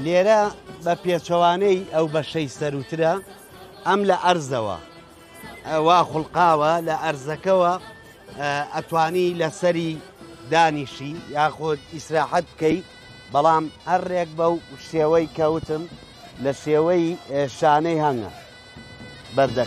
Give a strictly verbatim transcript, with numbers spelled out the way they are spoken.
لێرە بە پێچەوانەی ئەو بەشەی سەروترە ئەم لە ئەرزەوە وا خوڵقاوە لە ئەرزەکەوە ئەتوانی لەسەری دانیشی یاخود ئیسراحەت بکەی بەڵام هەرڕێک بەو شێوەی کەوتم لە شێوەی شانەی هەنگە بەردەکە